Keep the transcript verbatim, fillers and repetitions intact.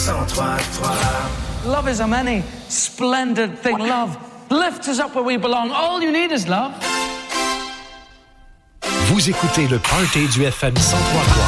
cent trois trois. Love is a many splendid thing. Love lifts us up where we belong. All you need is love. Vous écoutez le Party du F M cent trois trois.